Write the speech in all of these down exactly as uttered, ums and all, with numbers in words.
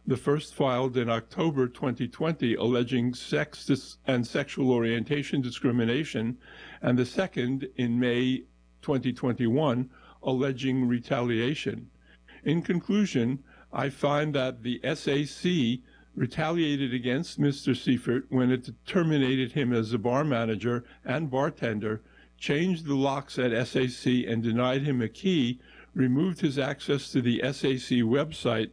the first filed in October twenty twenty alleging sex dis- and sexual orientation discrimination, and the second in May twenty twenty-one alleging retaliation. In conclusion, I find that the S A C retaliated against Mister Seifert when it terminated him as a bar manager and bartender, changed the locks at S A C and denied him a key, removed his access to the S A C website,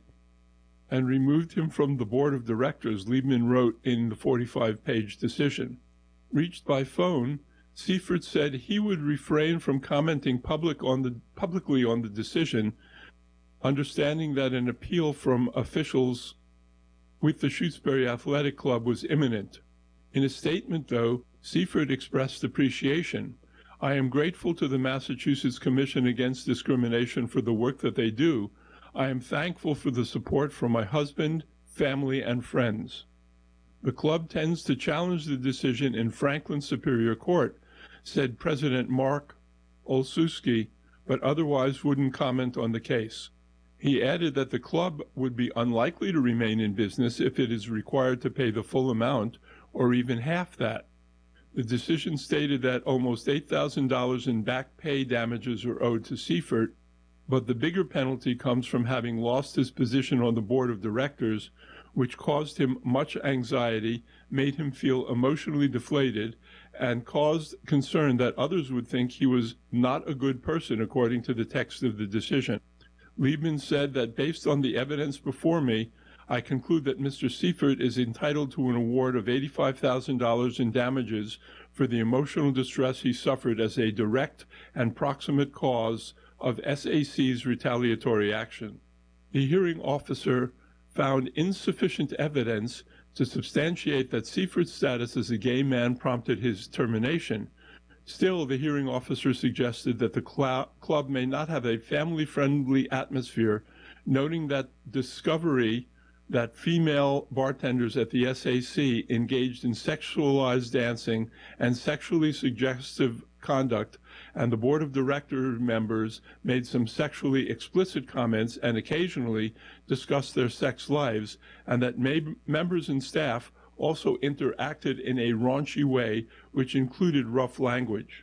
and removed him from the board of directors, Liebman wrote in the forty-five page decision. Reached by phone, Seifert said he would refrain from commenting public on the, publicly on the decision, understanding that an appeal from officials with the Shutesbury Athletic Club was imminent. In a statement, though, Seifert expressed appreciation. I am grateful to the Massachusetts Commission Against Discrimination for the work that they do. I am thankful for the support from my husband, family, and friends. The club tends to challenge the decision in Franklin Superior Court, said President Mark Olszewski, but otherwise wouldn't comment on the case. He added that the club would be unlikely to remain in business if it is required to pay the full amount or even half that. The decision stated that almost eight thousand dollars in back pay damages are owed to Seifert, but the bigger penalty comes from having lost his position on the board of directors, which caused him much anxiety, made him feel emotionally deflated, and caused concern that others would think he was not a good person according to the text of the decision. Liebman said that based on the evidence before me, I conclude that Mister Seifert is entitled to an award of eighty-five thousand dollars in damages for the emotional distress he suffered as a direct and proximate cause of S A C's retaliatory action. The hearing officer found insufficient evidence to substantiate that Seifert's status as a gay man prompted his termination. Still, the hearing officer suggested that the cl- club may not have a family-friendly atmosphere, noting that discovery that female bartenders at the S A C engaged in sexualized dancing and sexually suggestive conduct, and the board of director members made some sexually explicit comments and occasionally discussed their sex lives, and that may- members and staff also interacted in a raunchy way, which included rough language.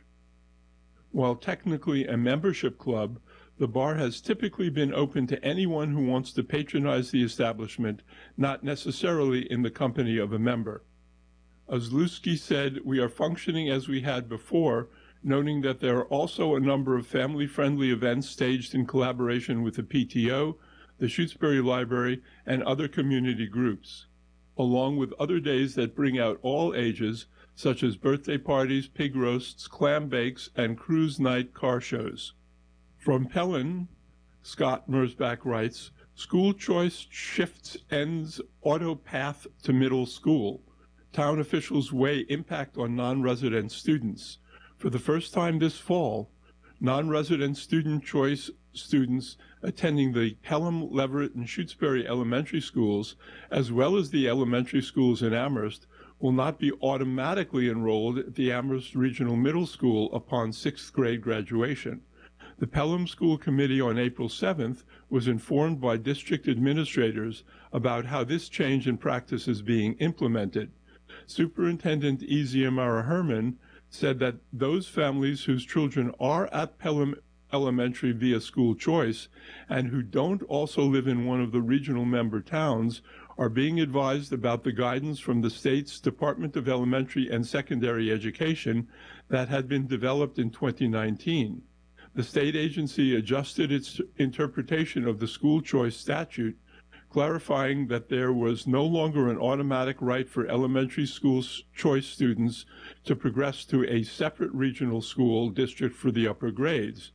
While technically a membership club, the bar has typically been open to anyone who wants to patronize the establishment, not necessarily in the company of a member. Olszewski said, "We are functioning as we had before," noting that there are also a number of family-friendly events staged in collaboration with the P T O, the Shutesbury Library, and other community groups, along with other days that bring out all ages, such as birthday parties, pig roasts, clam bakes, and cruise night car shows. From Pelham, Scott Mersbach writes, school choice shifts ends auto path to middle school. Town officials weigh impact on non-resident students. For the first time this fall, non-resident student choice students attending the Pelham, Leverett, and Shutesbury elementary schools, as well as the elementary schools in Amherst, will not be automatically enrolled at the Amherst Regional Middle School upon sixth grade graduation. The Pelham School Committee on April seventh was informed by district administrators about how this change in practice is being implemented. Superintendent Eziamara Herman said that those families whose children are at Pelham Elementary via school choice and who don't also live in one of the regional member towns are being advised about the guidance from the state's Department of Elementary and Secondary Education that had been developed in twenty nineteen. The state agency adjusted its interpretation of the school choice statute, clarifying that there was no longer an automatic right for elementary school choice students to progress to a separate regional school district for the upper grades.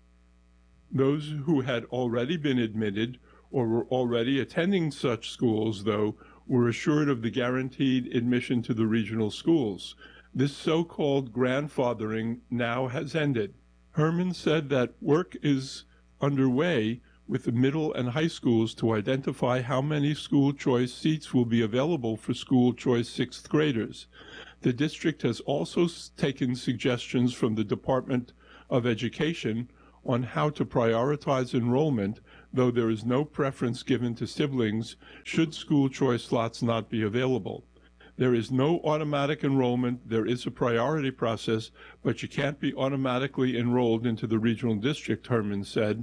Those who had already been admitted or were already attending such schools, though, were assured of the guaranteed admission to the regional schools. This so-called grandfathering now has ended. Herman said that work is underway with the middle and high schools to identify how many school choice seats will be available for school choice sixth graders. The district has also taken suggestions from the Department of Education on how to prioritize enrollment, though there is no preference given to siblings should school choice slots not be available. There is no automatic enrollment. There is a priority process, but you can't be automatically enrolled into the regional district, Herman said.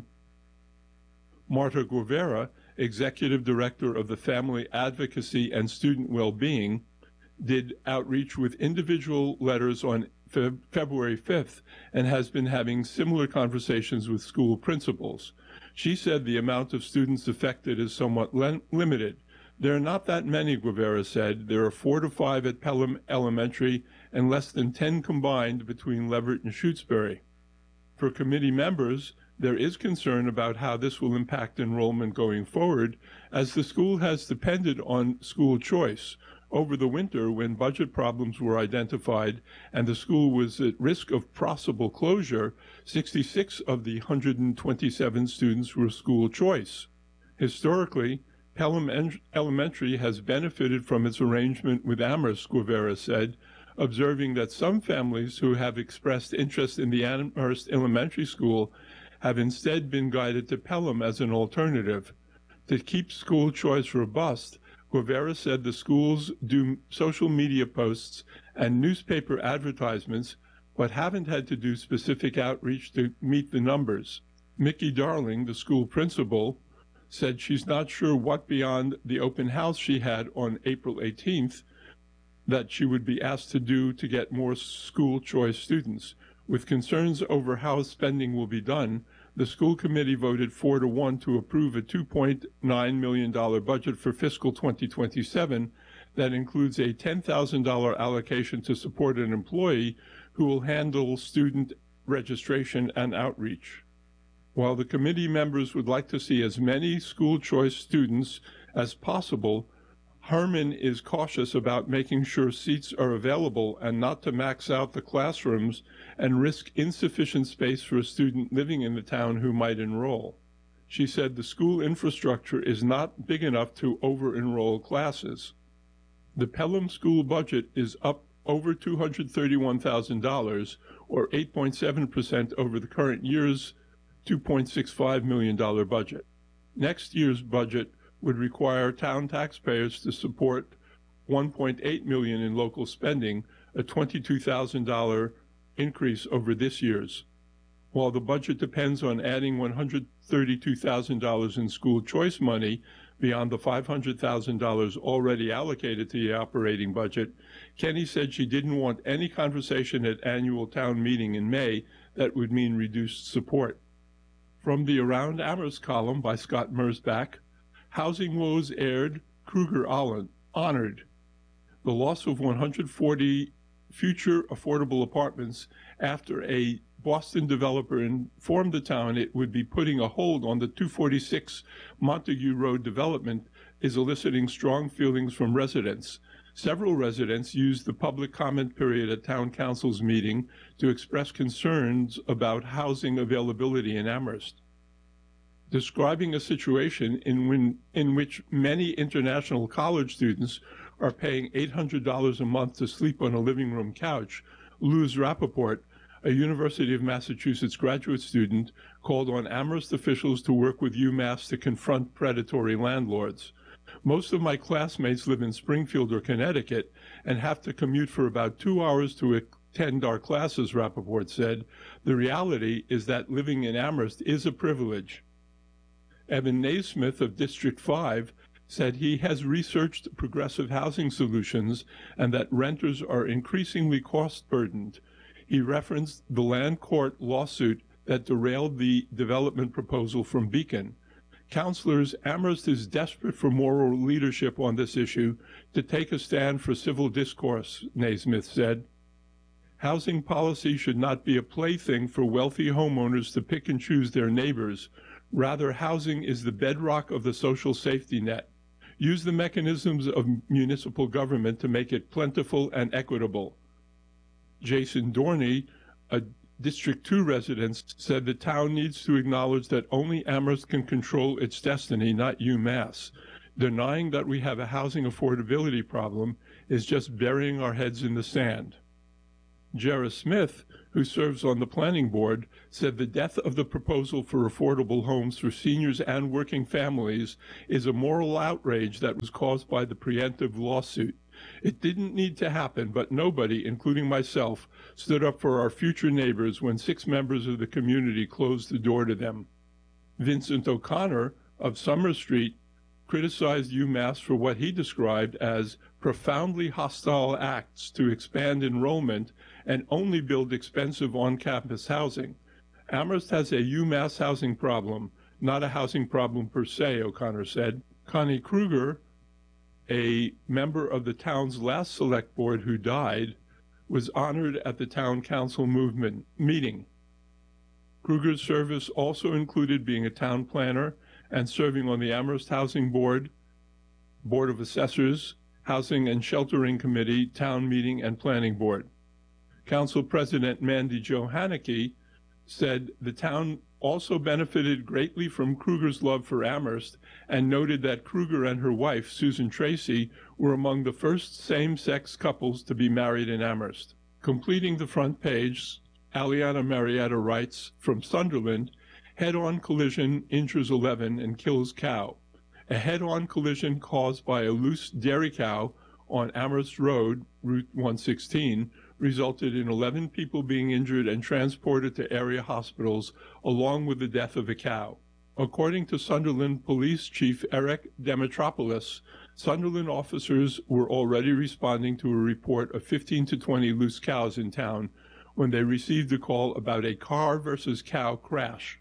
Marta Guevara, executive director of the Family Advocacy and Student Well-Being, did outreach with individual letters on Fe- February fifth and has been having similar conversations with school principals. She said the amount of students affected is somewhat len- limited. There are not that many, Guevara said. There are four to five at Pelham Elementary and less than ten combined between Leverett and Shutesbury. For committee members, there is concern about how this will impact enrollment going forward, as the school has depended on school choice. Over the winter, when budget problems were identified and the school was at risk of possible closure, sixty-six of the one hundred twenty-seven students were school choice. Historically, Pelham Elementary has benefited from its arrangement with Amherst, Guevara said, observing that some families who have expressed interest in the Amherst Elementary School have instead been guided to Pelham as an alternative. To keep school choice robust, Guevara said the schools do social media posts and newspaper advertisements, but haven't had to do specific outreach to meet the numbers. Mickey Darling, the school principal, said she's not sure what beyond the open house she had on April eighteenth that she would be asked to do to get more school choice students. With concerns over how spending will be done, the school committee voted four to one to approve a two point nine million dollars budget for fiscal twenty twenty-seven that includes a ten thousand dollars allocation to support an employee who will handle student registration and outreach. While the committee members would like to see as many school choice students as possible, Herman is cautious about making sure seats are available and not to max out the classrooms and risk insufficient space for a student living in the town who might enroll. She said the school infrastructure is not big enough to over-enroll classes. The Pelham school budget is up over two hundred thirty-one thousand dollars, or eight point seven percent over the current year's two point six five million dollars budget. Next year's budget would require town taxpayers to support one point eight million dollars in local spending, a twenty-two thousand dollars increase over this year's. While the budget depends on adding one hundred thirty-two thousand dollars in school choice money beyond the five hundred thousand dollars already allocated to the operating budget, Kenny said she didn't want any conversation at annual town meeting in May that would mean reduced support. From the Around Amherst column by Scott Mersbach, Housing Woes Aired, Kruger honored. The loss of one hundred forty future affordable apartments after a Boston developer informed the town it would be putting a hold on the two forty-six Montague Road development is eliciting strong feelings from residents. Several residents used the public comment period at town council's meeting to express concerns about housing availability in Amherst. Describing a situation in, when, in which many international college students are paying eight hundred dollars a month to sleep on a living room couch, Luz Rappaport, a University of Massachusetts graduate student, called on Amherst officials to work with UMass to confront predatory landlords. Most of my classmates live in Springfield or Connecticut and have to commute for about two hours to attend our classes, Rappaport said. The reality is that living in Amherst is a privilege. Evan Naismith of District five said he has researched progressive housing solutions and that renters are increasingly cost-burdened. He referenced the land court lawsuit that derailed the development proposal from Beacon. Counselors, Amherst is desperate for moral leadership on this issue to take a stand for civil discourse, Naismith said. Housing policy should not be a plaything for wealthy homeowners to pick and choose their neighbors. Rather, housing is the bedrock of the social safety net. Use the mechanisms of municipal government to make it plentiful and equitable. Jason Dorney, a District two resident, said the town needs to acknowledge that only Amherst can control its destiny, not UMass. Denying that we have a housing affordability problem is just burying our heads in the sand. Jera Smith, who serves on the planning board, said the death of the proposal for affordable homes for seniors and working families is a moral outrage that was caused by the preemptive lawsuit. It didn't need to happen, but nobody, including myself, stood up for our future neighbors when six members of the community closed the door to them. Vincent O'Connor of Summer Street criticized UMass for what he described as profoundly hostile acts to expand enrollment and only build expensive on-campus housing. Amherst has a UMass housing problem, not a housing problem per se, O'Connor said. Connie Kruger, a member of the town's last select board who died, was honored at the town council movement meeting. Kruger's service also included being a town planner and serving on the Amherst Housing Board, Board of Assessors, Housing and Sheltering Committee, Town Meeting, and Planning Board. Council President Mandy Jo Haneke said the town also benefited greatly from Kruger's love for Amherst and noted that Kruger and her wife, Susan Tracy, were among the first same-sex couples to be married in Amherst. Completing the front page, Aliana Marietta writes, from Sunderland, head-on collision injures eleven and kills cow. A head-on collision caused by a loose dairy cow on Amherst Road, Route one sixteen, resulted in eleven people being injured and transported to area hospitals, along with the death of a cow. According to Sunderland Police Chief Eric Demetropoulos, Sunderland officers were already responding to a report of fifteen to twenty loose cows in town when they received a call about a car versus cow crash.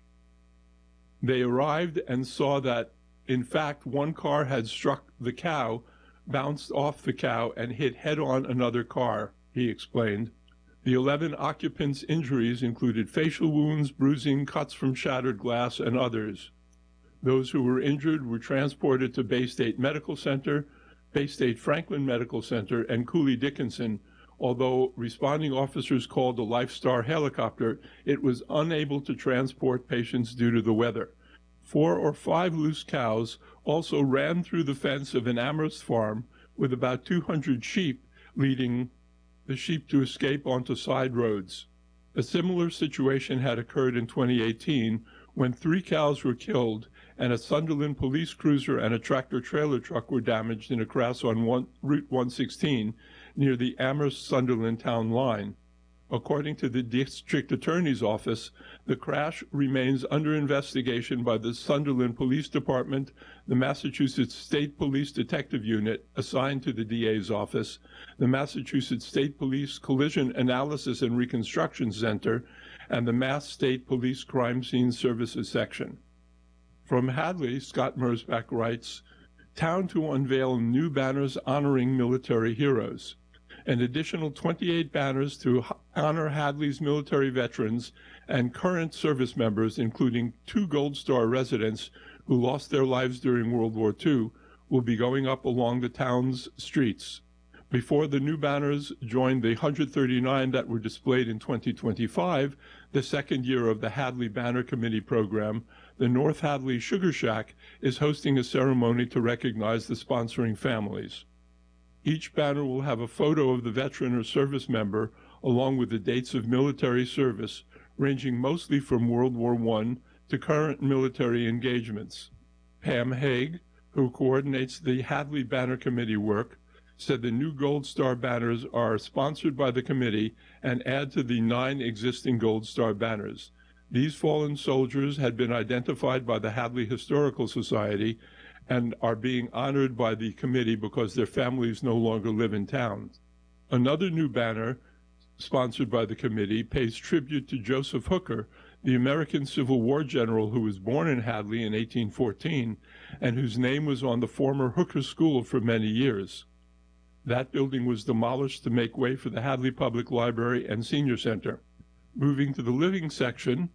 They arrived and saw that, in fact, one car had struck the cow, bounced off the cow, and hit head-on another car, he explained. The eleven occupants' injuries included facial wounds, bruising, cuts from shattered glass, and others. Those who were injured were transported to Bay State Medical Center, Bay State Franklin Medical Center, and Cooley Dickinson. Although responding officers called a Lifestar helicopter, it was unable to transport patients due to the weather. Four or five loose cows also ran through the fence of an Amherst farm with about two hundred sheep, leading the sheep to escape onto side roads. A similar situation had occurred in twenty eighteen when three cows were killed and a Sunderland police cruiser and a tractor-trailer truck were damaged in a crash on one, Route one sixteen near the Amherst-Sunderland town line. According to the district attorney's office, the crash remains under investigation by the Sunderland Police Department, the Massachusetts State Police Detective Unit assigned to the D A's office, the Massachusetts State Police Collision Analysis and Reconstruction Center, and the Mass State Police Crime Scene Services Section. From Hadley, Scott Mersbach writes, town to unveil new banners honoring military heroes. An additional twenty-eight banners to honor Hadley's military veterans and current service members, including two Gold Star residents who lost their lives during World War Two, will be going up along the town's streets. Before the new banners joined the one hundred thirty-nine that were displayed in twenty twenty-five, the second year of the Hadley Banner Committee program, the North Hadley Sugar Shack is hosting a ceremony to recognize the sponsoring families. Each banner will have a photo of the veteran or service member, along with the dates of military service, ranging mostly from World War One to current military engagements. Pam Haig, who coordinates the Hadley Banner Committee work, said the new Gold Star banners are sponsored by the committee and add to the nine existing Gold Star banners. These fallen soldiers had been identified by the Hadley Historical Society and are being honored by the committee because their families no longer live in town. Another new banner, sponsored by the committee, pays tribute to Joseph Hooker, the American Civil War general who was born in Hadley in eighteen fourteen and whose name was on the former Hooker School for many years. That building was demolished to make way for the Hadley Public Library and Senior Center. Moving to the living section,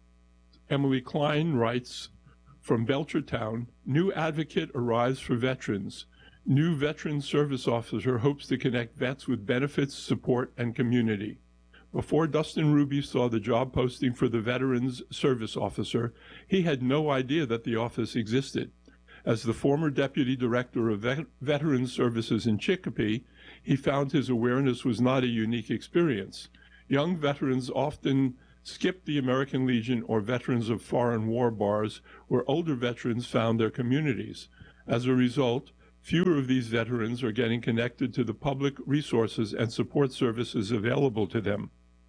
Emily Klein writes, from Belchertown, new advocate arrives for veterans. New veteran service officer hopes to connect vets with benefits, support, and community. Before Dustin Ruby saw the job posting for the Veterans Service Officer, he had no idea that the office existed. As the former Deputy Director of Vet- Veterans Services in Chicopee, he found his awareness was not a unique experience. Young veterans often skip the American Legion or Veterans of Foreign War bars, where older veterans found their communities. As a result, fewer of these veterans are getting connected to the public resources and support services available to them.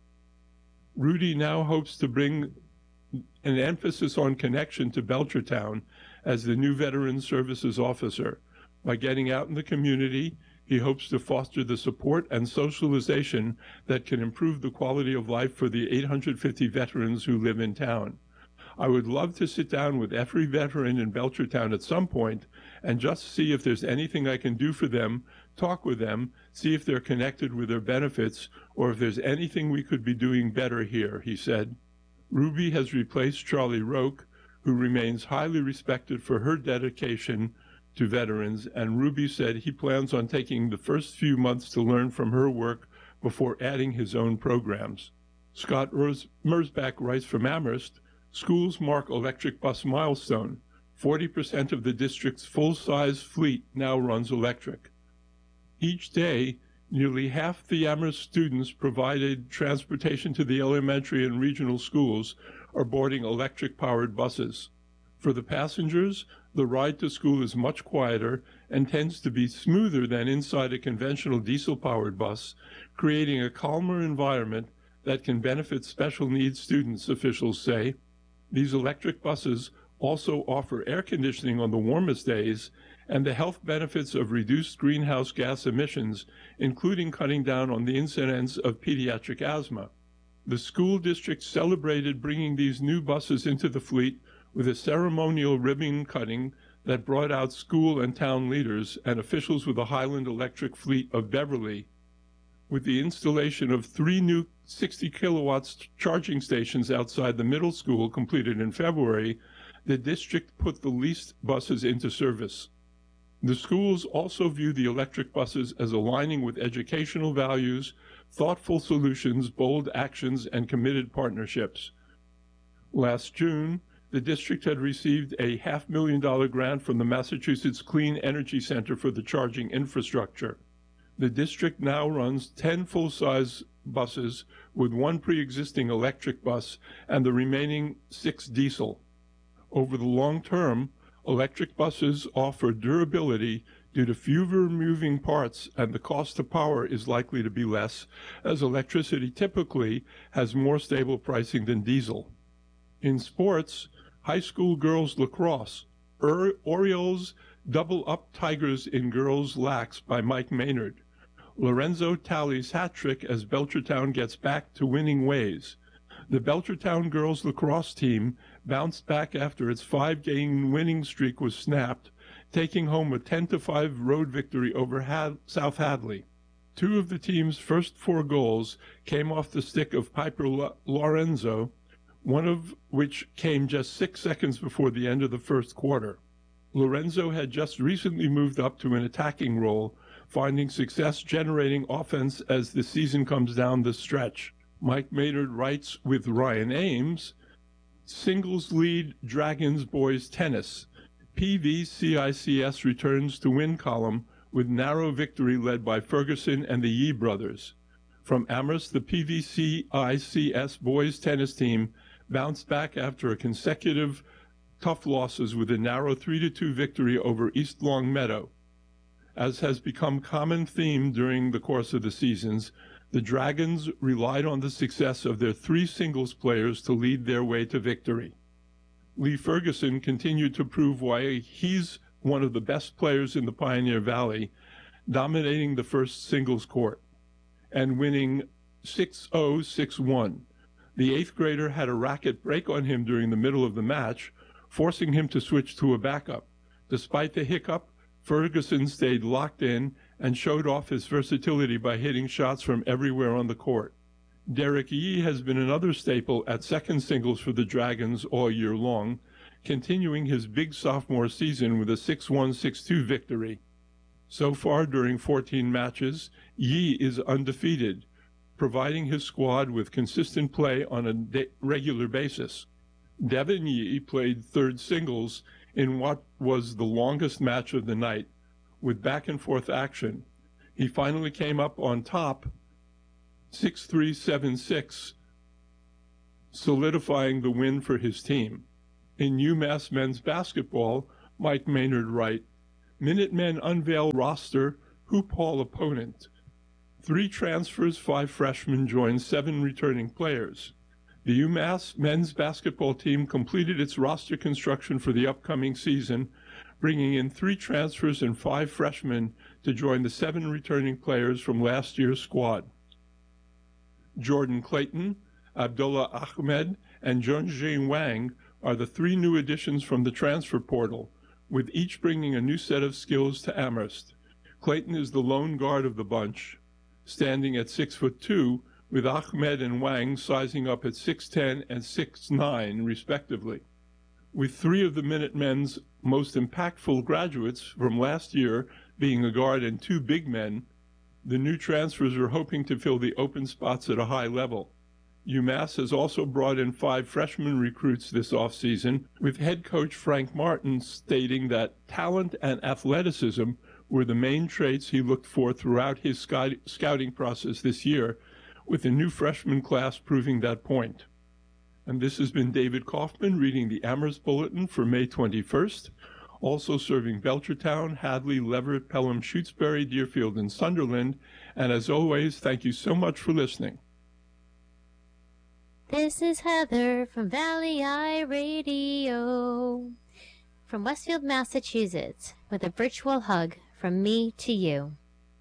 Rudy now hopes to bring an emphasis on connection to Belchertown as the new Veteran Services Officer. By getting out in the community, he hopes to foster the support and socialization that can improve the quality of life for the eight hundred fifty veterans who live in town. I would love to sit down with every veteran in Belchertown at some point and just see if there's anything I can do for them, talk with them, see if they're connected with their benefits, or if there's anything we could be doing better here, he said. Ruby has replaced Charlie Roque, who remains highly respected for her dedication to veterans, and Ruby said he plans on taking the first few months to learn from her work before adding his own programs. Scott Merzbach writes from Amherst, schools mark electric bus milestone. forty percent of the district's full-size fleet now runs electric. Each day, nearly half the Amherst students provided transportation to the elementary and regional schools are boarding electric-powered buses. For the passengers, the ride to school is much quieter and tends to be smoother than inside a conventional diesel-powered bus, creating a calmer environment that can benefit special needs students, officials say. These electric buses also offer air conditioning on the warmest days and the health benefits of reduced greenhouse gas emissions, including cutting down on the incidence of pediatric asthma. The school district celebrated bringing these new buses into the fleet with a ceremonial ribbon cutting that brought out school and town leaders and officials with the Highland Electric fleet of Beverly. With the installation of three new sixty kilowatts charging stations outside the middle school completed in February, the district put the leased buses into service. The schools also view the electric buses as aligning with educational values, thoughtful solutions, bold actions, and committed partnerships. Last June, the district had received a half million dollar grant from the Massachusetts Clean Energy Center for the charging infrastructure. The district now runs ten full-size buses with one pre-existing electric bus and the remaining six diesel. Over the long term, electric buses offer durability due to fewer moving parts, and the cost of power is likely to be less, as electricity typically has more stable pricing than diesel. In sports, high school girls lacrosse, er Orioles double up Tigers in girls lax by Mike Maynard. Lorenzo tallies hat trick as Belchertown gets back to winning ways. The Belchertown girls lacrosse team bounced back after its five-game winning streak was snapped, taking home a ten to five road victory over Had- South Hadley. Two of the team's first four goals came off the stick of Piper L- Lorenzo, one of which came just six seconds before the end of the first quarter. Lorenzo had just recently moved up to an attacking role, finding success generating offense as the season comes down the stretch. Mike Maynard writes with Ryan Ames, singles lead Dragons boys tennis. P V C I C S returns to win column with narrow victory led by Ferguson and the Yee brothers. From Amherst, the P V C I C S boys tennis team bounced back after a consecutive tough losses with a narrow three to two victory over East Long Meadow. As has become common theme during the course of the seasons, the Dragons relied on the success of their three singles players to lead their way to victory. Lee Ferguson continued to prove why he's one of the best players in the Pioneer Valley, dominating the first singles court and winning six oh, six one. The eighth grader had a racket break on him during the middle of the match, forcing him to switch to a backup. Despite the hiccup, Ferguson stayed locked in and showed off his versatility by hitting shots from everywhere on the court. Derek Yee has been another staple at second singles for the Dragons all year long, continuing his big sophomore season with a six one, six two victory. So far during fourteen matches, Yee is undefeated, providing his squad with consistent play on a de- regular basis. Devin Yee played third singles in what was the longest match of the night, with back-and-forth action. He finally came up on top six three, seven six, solidifying the win for his team. In UMass men's basketball, Mike Maynard writes, Minutemen unveil roster, hoop hall opponent. Three transfers, five freshmen join seven returning players. The UMass men's basketball team completed its roster construction for the upcoming season, bringing in three transfers and five freshmen to join the seven returning players from last year's squad. Jordan Clayton, Abdullah Ahmed, and Junjing Wang are the three new additions from the transfer portal, with each bringing a new set of skills to Amherst. Clayton is the lone guard of the bunch, standing at six foot two, with Ahmed and Wang sizing up at six ten and six nine, respectively. With three of the Minutemen's most impactful graduates from last year being a guard and two big men, the new transfers are hoping to fill the open spots at a high level. UMass has also brought in five freshman recruits this offseason, with head coach Frank Martin stating that talent and athleticism were the main traits he looked for throughout his scouting process this year, with the new freshman class proving that point. And this has been David Kaufman reading the Amherst Bulletin for May twenty-first, also serving Belchertown, Hadley, Leverett, Pelham, Shutesbury, Deerfield, and Sunderland. And as always, thank you so much for listening. This is Heather from Valley Eye Radio, from Westfield, Massachusetts, with a virtual hug from me to you.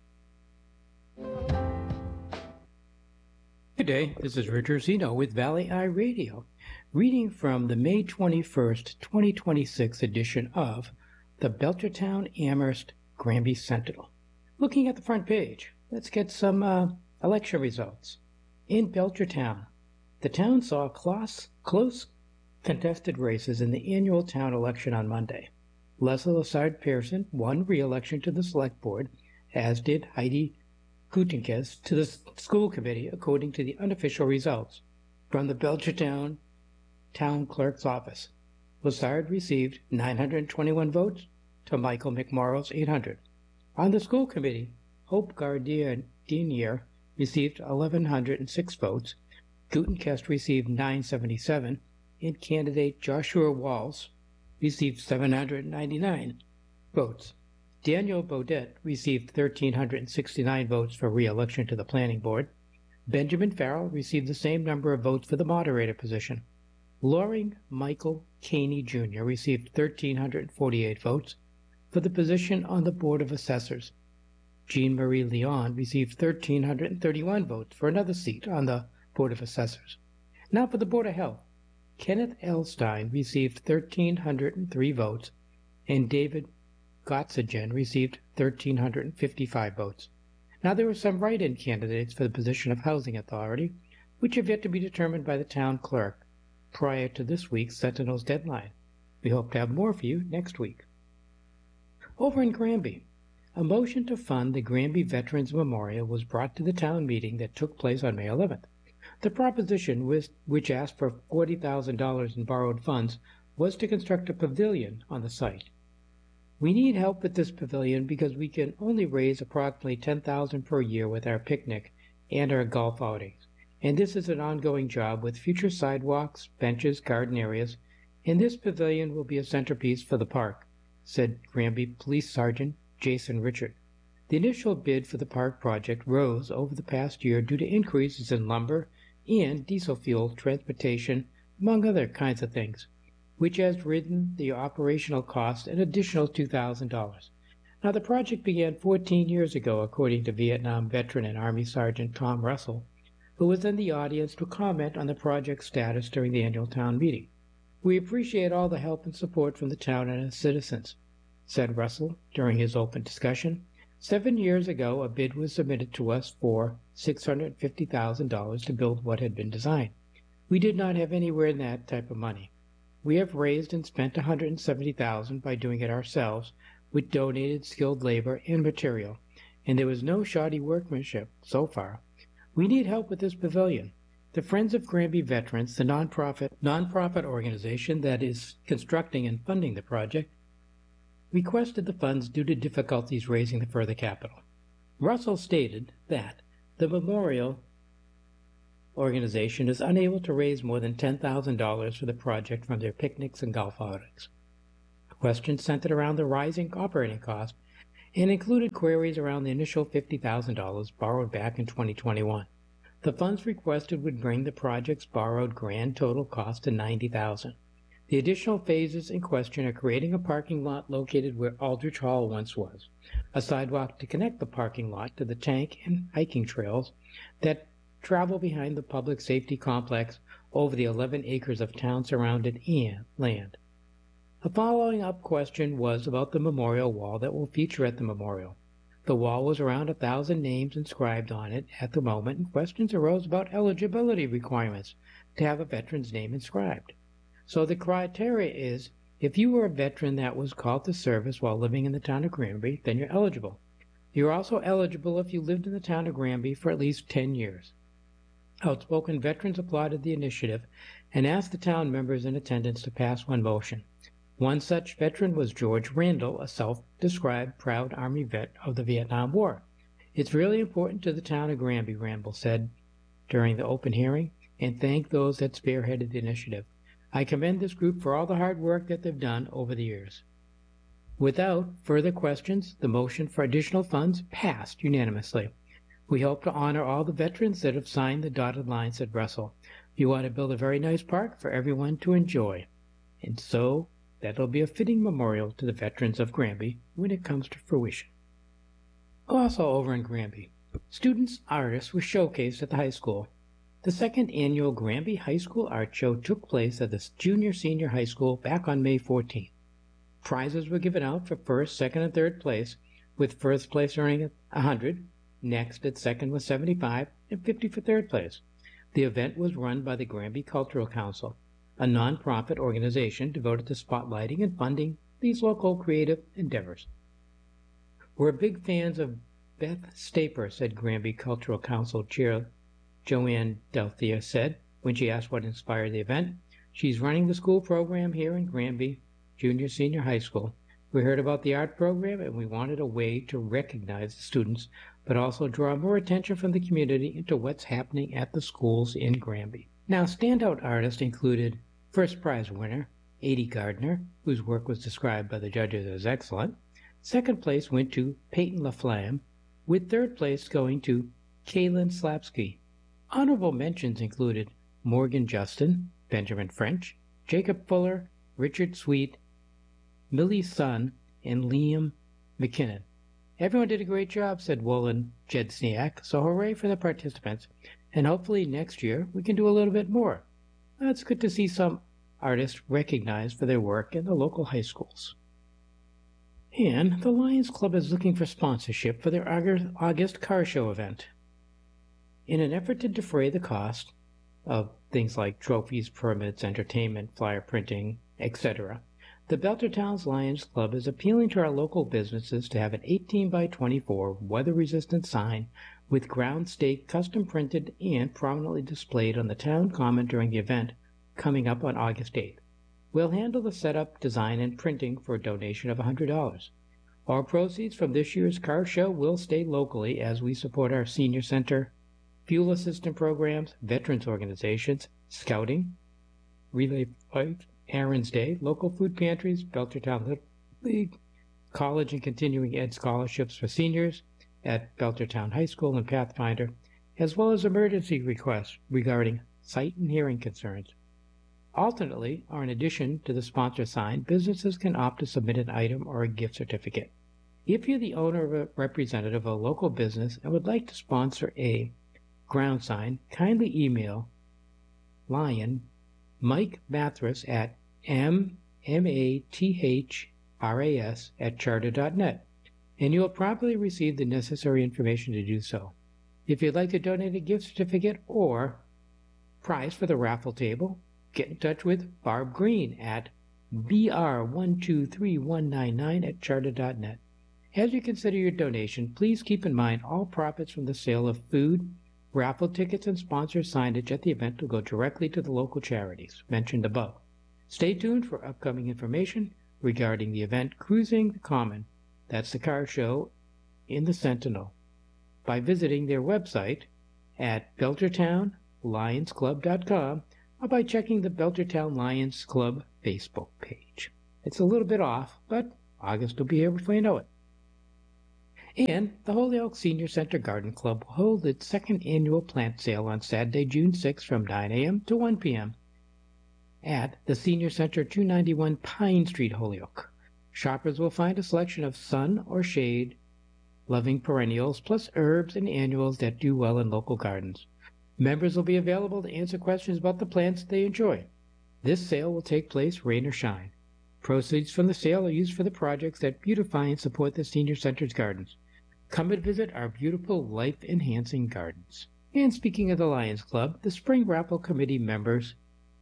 Good day, this is Richard Zeno with Valley Eye Radio, reading from the May twenty-first, twenty twenty-six edition of the Belchertown Amherst Granby Sentinel. Looking at the front page, let's get some uh, election results. In Belchertown, the town saw close, close contested races in the annual town election on Monday. Leslie Lassard Pearson won re-election to the Select Board, as did Heidi Gutenkes to the school committee, according to the unofficial results from the Belchertown Town Clerk's office. Lassard received nine hundred twenty-one votes to Michael McMorrow's eight hundred. On the school committee, Hope Gardinier received one thousand one hundred six votes, Gutenkes received nine hundred seventy-seven, and candidate Joshua Walls received seven hundred ninety-nine votes. Daniel Baudet received one thousand three hundred sixty-nine votes for re-election to the Planning Board. Benjamin Farrell received the same number of votes for the moderator position. Loring Michael Caney Junior received one thousand three hundred forty-eight votes for the position on the Board of Assessors. Jean Marie Leon received one thousand three hundred thirty-one votes for another seat on the Board of Assessors. Now for the Board of Health. Kenneth Elstein received one thousand three hundred three votes, and David Gotzigen received one thousand three hundred fifty-five votes. Now there were some write-in candidates for the position of Housing Authority, which have yet to be determined by the town clerk prior to this week's Sentinel's deadline. We hope to have more for you next week. Over in Granby, a motion to fund the Granby Veterans Memorial was brought to the town meeting that took place on May eleventh. The proposition, which asked for forty thousand dollars in borrowed funds, was to construct a pavilion on the site. We need help with this pavilion because we can only raise approximately ten thousand dollars per year with our picnic and our golf outings, and this is an ongoing job with future sidewalks, benches, garden areas, and this pavilion will be a centerpiece for the park, said Granby Police Sergeant Jason Richard. The initial bid for the park project rose over the past year due to increases in lumber and diesel fuel transportation, among other kinds of things, which has ridden the operational cost an additional two thousand dollars. Now, the project began fourteen years ago, according to Vietnam veteran and Army Sergeant Tom Russell, who was in the audience to comment on the project's status during the annual town meeting. We appreciate all the help and support from the town and its citizens, said Russell during his open discussion. Seven years ago, a bid was submitted to us for six hundred fifty thousand dollars to build what had been designed. We did not have anywhere near that type of money. We have raised and spent one hundred seventy thousand dollars by doing it ourselves with donated skilled labor and material, and there was no shoddy workmanship so far. We need help with this pavilion. The Friends of Granby Veterans, the nonprofit nonprofit organization that is constructing and funding the project, requested the funds due to difficulties raising the further capital. Russell stated that the memorial organization is unable to raise more than ten thousand dollars for the project from their picnics and golf outings. Questions centered around the rising operating cost and included queries around the initial fifty thousand dollars borrowed back in twenty twenty-one. The funds requested would bring the project's borrowed grand total cost to ninety thousand dollars. The additional phases in question are creating a parking lot located where Aldrich Hall once was, a sidewalk to connect the parking lot to the tank and hiking trails that travel behind the public safety complex over the eleven acres of town-surrounded land. A following-up question was about the memorial wall that will feature at the memorial. The wall was around a thousand names inscribed on it at the moment, and questions arose about eligibility requirements to have a veteran's name inscribed. So the criteria is, if you were a veteran that was called to service while living in the town of Granby, then you're eligible. You're also eligible if you lived in the town of Granby for at least ten years. Outspoken veterans applauded the initiative and asked the town members in attendance to pass one motion. One such veteran was George Randall, a self-described proud Army vet of the Vietnam War. It's really important to the town of Granby, Randall said during the open hearing, and thanked those that spearheaded the initiative. I commend this group for all the hard work that they've done over the years. Without further questions, the motion for additional funds passed unanimously. We hope to honor all the veterans that have signed the dotted line, said Russell. You want to build a very nice park for everyone to enjoy. And so that'll be a fitting memorial to the veterans of Granby when it comes to fruition. Also over in Granby, students' artists were showcased at the high school. The second annual Granby High School Art Show took place at the Junior Senior High School back on May fourteenth. Prizes were given out for first, second, and third place, with first place earning one hundred dollars, next at second was seventy-five dollars, and fifty dollars for third place. The event was run by the Granby Cultural Council, a non-profit organization devoted to spotlighting and funding these local creative endeavors. We're big fans of Beth Staper, said Granby Cultural Council Chair Joanne Delthea said when she asked what inspired the event. She's running the school program here in Granby Junior Senior High School. We heard about the art program and we wanted a way to recognize the students, but also draw more attention from the community into what's happening at the schools in Granby. Now, standout artists included first prize winner Adie Gardner, whose work was described by the judges as excellent. Second place went to Peyton LaFlamme, with third place going to Kaylin Slapsky. Honorable mentions included Morgan Justin, Benjamin French, Jacob Fuller, Richard Sweet, Millie Sun, and Liam McKinnon. Everyone did a great job, said Wolin Jedsniak, so hooray for the participants, and hopefully next year we can do a little bit more. It's good to see some artists recognized for their work in the local high schools. And the Lions Club is looking for sponsorship for their August car show event. In an effort to defray the cost of things like trophies, permits, entertainment, flyer printing, et cetera, the Belchertowns Lions Club is appealing to our local businesses to have an eighteen by twenty-four weather-resistant sign with ground stake custom printed and prominently displayed on the town common during the event coming up on August eighth. We'll handle the setup, design, and printing for a donation of one hundred dollars. All proceeds from this year's car show will stay locally as we support our senior center, fuel assistance programs, veterans organizations, scouting, Relay Fight, Aaron's Day, local food pantries, Belchertown Little League, college and continuing ed scholarships for seniors at Belchertown High School and Pathfinder, as well as emergency requests regarding sight and hearing concerns. Alternately, or in addition to the sponsor sign, businesses can opt to submit an item or a gift certificate. If you're the owner or representative of a local business and would like to sponsor a ground sign, kindly email Lion Mike Mathras at m m a t h r a s at charter dot net, and you will promptly receive the necessary information to do so. If you'd like to donate a gift certificate or prize for the raffle table, get in touch with Barb Green at b r one two three one nine nine at charter dot net. As you consider your donation, please keep in mind all profits from the sale of food, raffle tickets, and sponsor signage at the event will go directly to the local charities mentioned above. Stay tuned for upcoming information regarding the event Cruising the Common, that's the car show in the Sentinel, by visiting their website at belchertown lions club dot com or by checking the Belchertown Lions Club Facebook page. It's a little bit off, but August will be here before you know it. And the Holyoke Senior Center Garden Club will hold its second annual plant sale on Saturday, June sixth from nine a.m. to one p.m. at the Senior Center, two ninety-one Pine Street, Holyoke. Shoppers will find a selection of sun or shade loving perennials, plus herbs and annuals that do well in local gardens. Members will be available to answer questions about the plants they enjoy. This sale will take place rain or shine. Proceeds from the sale are used for the projects that beautify and support the Senior Center's gardens. Come and visit our beautiful, life-enhancing gardens. And speaking of the Lions Club, the Spring Raffle Committee members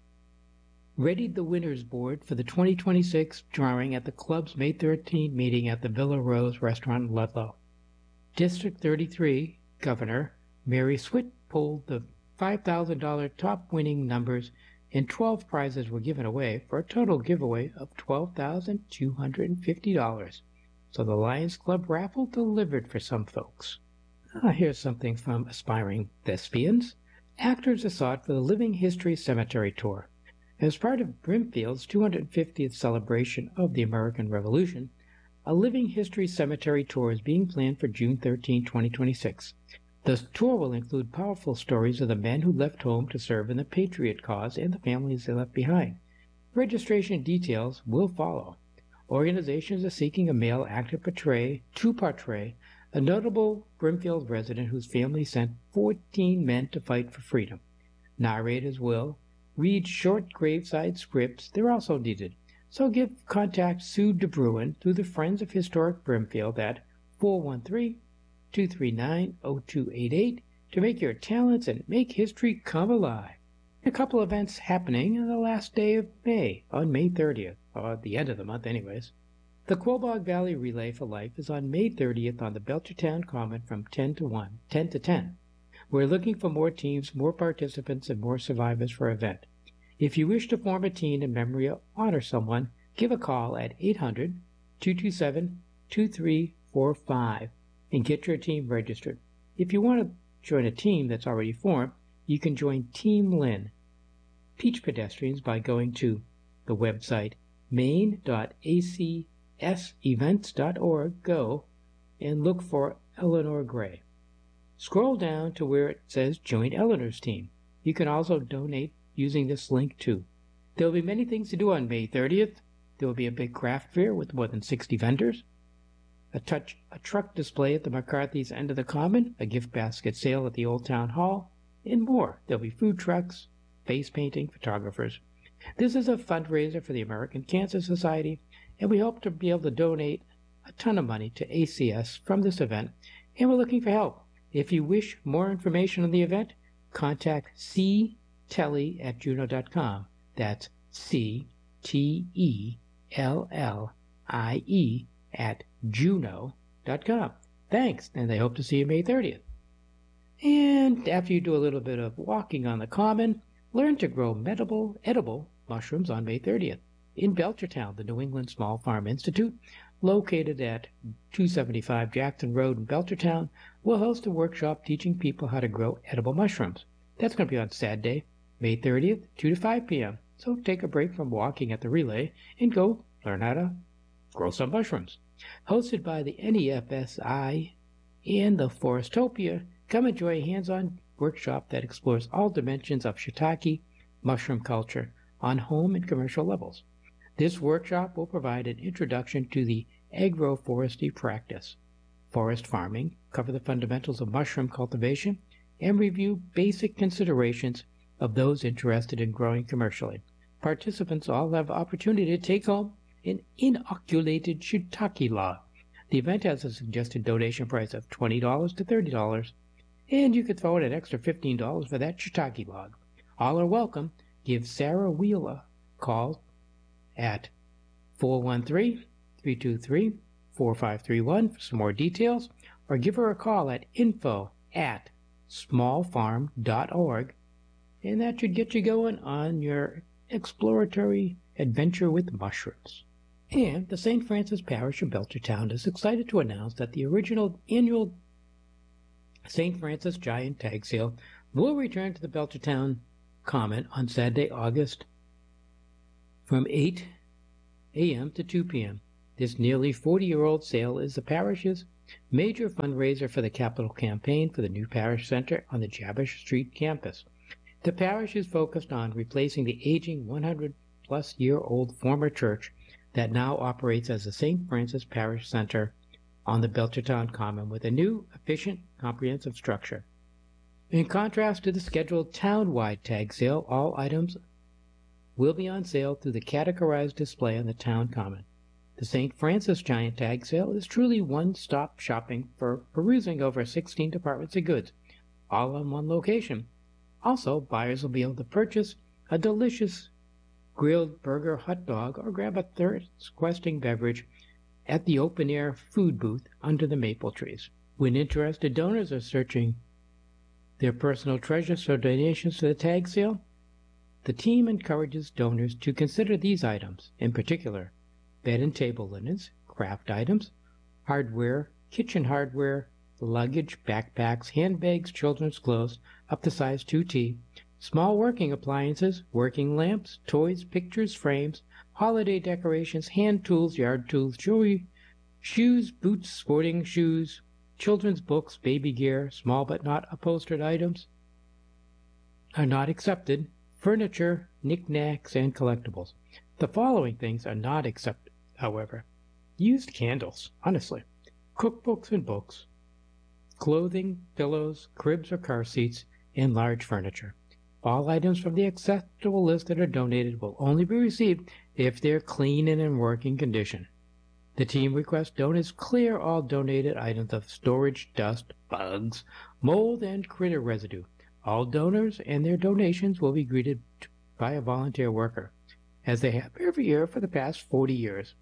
readied the winners board for the twenty twenty-six drawing at the club's May thirteenth meeting at the Villa Rose restaurant in Ludlow. District thirty-three Governor Mary Switt pulled the five thousand dollars top winning numbers, and twelve prizes were given away for a total giveaway of twelve thousand two hundred fifty dollars. So the Lions Club raffle delivered for some folks. Ah, here's something from aspiring thespians. Actors are sought for the Living History Cemetery Tour. As part of Brimfield's two hundred fiftieth celebration of the American Revolution, a Living History Cemetery tour is being planned for June thirteenth, twenty twenty-six. The tour will include powerful stories of the men who left home to serve in the Patriot cause and the families they left behind. Registration details will follow. Organizations are seeking a male actor portray, to portray a notable Brimfield resident whose family sent fourteen men to fight for freedom. Narrators will read short graveside scripts. They're also needed. So give contact Sue DeBruin through the Friends of Historic Brimfield at four one three, two three nine, zero two eight eight to make your talents and make history come alive. A couple events happening on the last day of May, on May thirtieth, or at the end of the month anyways. The Quaboag Valley Relay for Life is on May thirtieth on the Belchertown Common from ten to one, ten to ten. We're looking for more teams, more participants, and more survivors for our event. If you wish to form a team in memory or honor someone, give a call at eight hundred, two two seven, two three four five and get your team registered. If you want to join a team that's already formed, you can join Team Lynn Peach Pedestrians by going to the website maine dot a c s events dot org. Go and look for Eleanor Gray. Scroll down to where it says Join Eleanor's Team. You can also donate using this link too. There will be many things to do on May thirtieth. There will be a big craft fair with more than sixty vendors, a, touch, a truck display at the McCarthy's end of the Common, a gift basket sale at the Old Town Hall, and more. There will be food trucks, face painting, photographers. This is a fundraiser for the American Cancer Society, and we hope to be able to donate a ton of money to A C S from this event, and we're looking for help. If you wish more information on the event, contact C Telly at juno dot com. That's C T E L L I E at juno dot com. Thanks, and I hope to see you May thirtieth. And after you do a little bit of walking on the Common, learn to grow edible, edible mushrooms on May thirtieth. In Belchertown, the New England Small Farm Institute, located at two seventy-five Jackson Road in Belchertown, will host a workshop teaching people how to grow edible mushrooms. That's going to be on Saturday, May thirtieth, two to five p.m. So take a break from walking at the relay and go learn how to grow some mushrooms. Hosted by the N E F S I and the Forestopia, come enjoy a hands-on workshop that explores all dimensions of shiitake mushroom culture on home and commercial levels. This workshop will provide an introduction to the agroforestry practice, forest farming, cover the fundamentals of mushroom cultivation, and review basic considerations of those interested in growing commercially. Participants all have the opportunity to take home an inoculated shiitake log. The event has a suggested donation price of twenty dollars to thirty dollars, and you could throw in an extra fifteen dollars for that shiitake log. All are welcome. Give Sarah Wheeler a call at four one three, three two three, four five three one for some more details, or give her a call at info at small farm dot org, and that should get you going on your exploratory adventure with mushrooms. And the Saint Francis Parish of Belchertown is excited to announce that the original annual Saint Francis Giant Tag Sale will return to the Belchertown Common on Saturday, August from eight a m to two p m This nearly forty-year-old sale is the parish's major fundraiser for the capital campaign for the new parish center on the Jabesh Street campus. The parish is focused on replacing the aging one hundred plus year old former church that now operates as the Saint Francis Parish Center on the Belchertown Common with a new, efficient, comprehensive structure. In contrast to the scheduled town-wide tag sale, all items will be on sale through the categorized display on the town common. The Saint Francis Giant Tag Sale is truly one-stop shopping for perusing over sixteen departments of goods, all in one location. Also, buyers will be able to purchase a delicious grilled burger, hot dog, or grab a thirst-questing beverage at the open-air food booth under the maple trees. When interested donors are searching their personal treasures for donations to the tag sale, the team encourages donors to consider these items, in particular, bed and table linens, craft items, hardware, kitchen hardware, luggage, backpacks, handbags, children's clothes up to size two T, small working appliances, working lamps, toys, pictures, frames, holiday decorations, hand tools, yard tools, jewelry, shoes, boots, sporting shoes, children's books, baby gear, small but not upholstered items are not accepted, furniture, knickknacks, and collectibles. The following things are not accepted, however. Used candles, honestly, cookbooks and books, clothing, pillows, cribs or car seats, and large furniture. All items from the acceptable list that are donated will only be received if they're clean and in working condition. The team requests donors clear all donated items of storage, dust, bugs, mold, and critter residue. All donors and their donations will be greeted by a volunteer worker, as they have every year for the past forty years.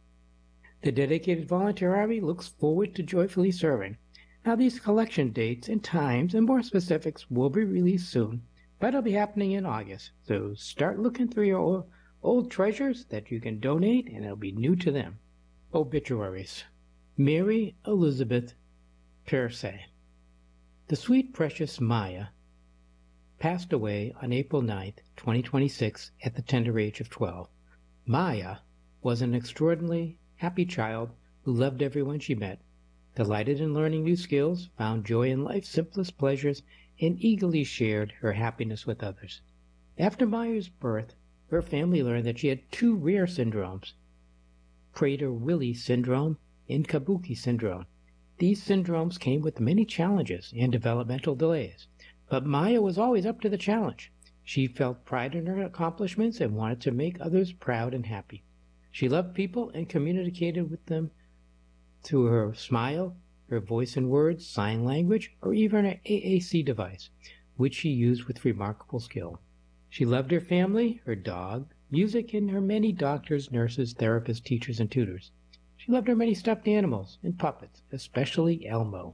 The dedicated volunteer army looks forward to joyfully serving. Now, these collection dates and times and more specifics will be released soon, but it'll be happening in August. So start looking through your old, old treasures that you can donate, and it'll be new to them. Obituaries. Mary Elizabeth Pierce. The sweet, precious Maya passed away on April ninth, twenty twenty-six, at the tender age of twelve. Maya was an extraordinarily happy child who loved everyone she met, delighted in learning new skills, found joy in life's simplest pleasures, and eagerly shared her happiness with others. After Maya's birth, her family learned that she had two rare syndromes, Prader-Willi syndrome and Kabuki syndrome. These syndromes came with many challenges and developmental delays, but Maya was always up to the challenge. She felt pride in her accomplishments and wanted to make others proud and happy. She loved people and communicated with them through her smile, her voice and words, sign language, or even her A A C device, which she used with remarkable skill. She loved her family, her dog, music, and her many doctors, nurses, therapists, teachers, and tutors. She loved her many stuffed animals and puppets, especially Elmo.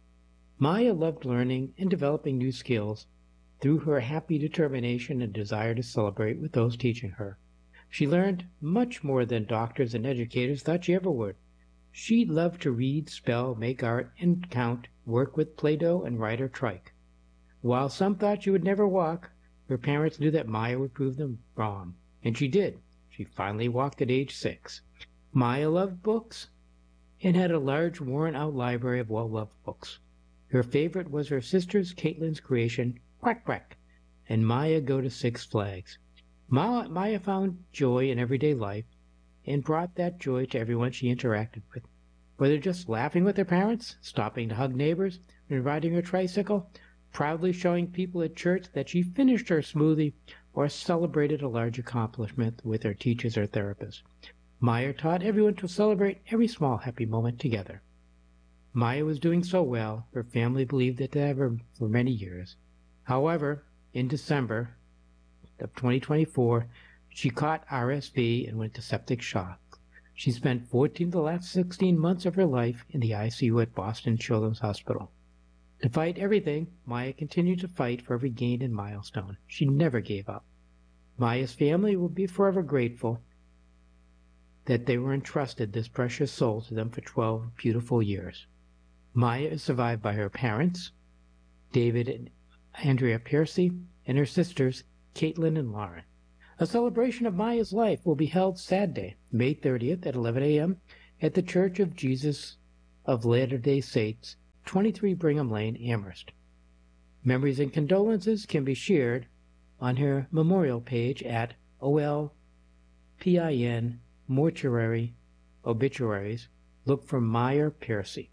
Maya loved learning and developing new skills through her happy determination and desire to celebrate with those teaching her. She learned much more than doctors and educators thought she ever would. She loved to read, spell, make art, and count, work with Play-Doh, and ride her trike. While some thought she would never walk, her parents knew that Maya would prove them wrong, and she did. She finally walked at age six. Maya loved books and had a large, worn-out library of well-loved books. Her favorite was her sister's Caitlin's creation, Quack Quack, and Maya Go to Six Flags. Ma Maya found joy in everyday life and brought that joy to everyone she interacted with. Whether just laughing with her parents, stopping to hug neighbors, and riding her tricycle, proudly showing people at church that she finished her smoothie, or celebrated a large accomplishment with her teachers or therapists, Maya taught everyone to celebrate every small happy moment together. Maya was doing so well, her family believed it to have her for many years. However, in December of twenty twenty-four, she caught R S V and went to septic shock. She spent fourteen of the last sixteen months of her life in the I C U at Boston Children's Hospital. To fight everything, Maya continued to fight for every gain and milestone. She never gave up. Maya's family will be forever grateful that they were entrusted this precious soul to them for twelve beautiful years. Maya is survived by her parents, David and Andrea Piercy, and her sisters, Caitlin and Lauren. A celebration of Maya's life will be held Saturday, May thirtieth at eleven a.m. at the Church of Jesus of Latter-day Saints, twenty-three Brigham Lane, Amherst. Memories and condolences can be shared on her memorial page at O L P I N Mortuary Obituaries. Look for Maya Piercy.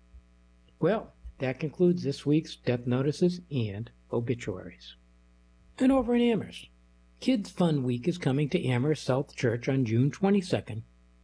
Well, that concludes this week's Death Notices and Obituaries. And over in Amherst, Kids Fun Week is coming to Amherst South Church on June twenty-second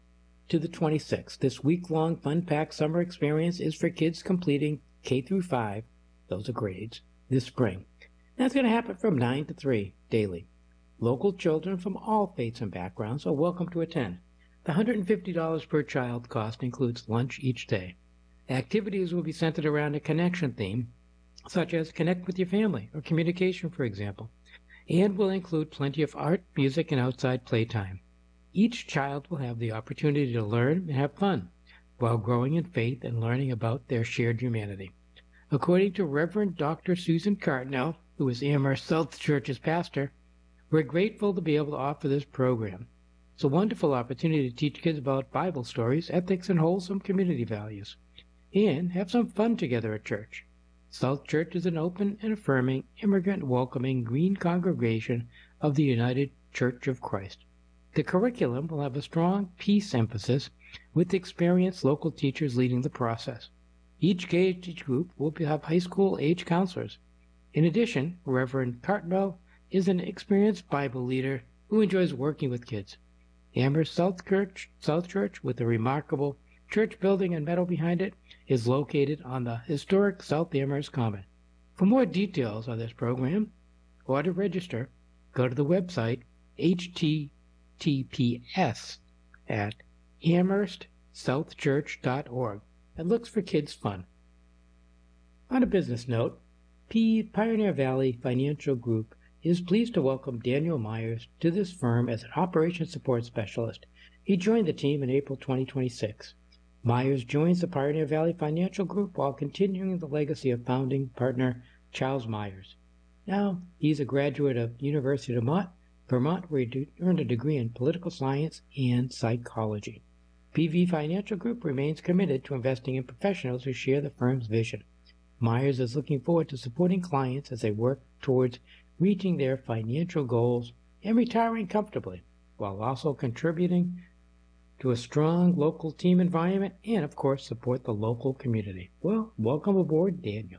to the twenty-sixth. This week-long fun-packed summer experience is for kids completing K through five, those are grades, this spring. That's going to happen from nine to three daily. Local children from all faiths and backgrounds are welcome to attend. The one hundred fifty dollars per child cost includes lunch each day. Activities will be centered around a connection theme, such as connect with your family or communication, for example, and will include plenty of art, music, and outside playtime. Each child will have the opportunity to learn and have fun while growing in faith and learning about their shared humanity. According to Reverend Doctor Susan Cartnell, who is Amherst South Church's pastor, we're grateful to be able to offer this program. It's a wonderful opportunity to teach kids about Bible stories, ethics, and wholesome community values, and have some fun together at church. South Church is an open and affirming, immigrant-welcoming, green congregation of the United Church of Christ. The curriculum will have a strong peace emphasis with experienced local teachers leading the process. Each age group will have high school age counselors. In addition, Reverend Cartwell is an experienced Bible leader who enjoys working with kids. Amherst South Church, South Church, with a remarkable church building and meadow behind it, is located on the historic South Amherst Common. For more details on this program or to register, go to the website H T T P S at amherst south church dot org and looks for kids fun. On a business note, P Pioneer Valley Financial Group is pleased to welcome Daniel Myers to this firm as an operations support specialist. He joined the team in April twenty twenty-six. Myers joins the Pioneer Valley Financial Group while continuing the legacy of founding partner Charles Myers. Now, he's a graduate of University of Vermont, Vermont where he earned a degree in political science and psychology. P V Financial Group remains committed to investing in professionals who share the firm's vision. Myers is looking forward to supporting clients as they work towards reaching their financial goals and retiring comfortably, while also contributing to a strong local team environment and, of course, support the local community. Well, welcome aboard, Daniel.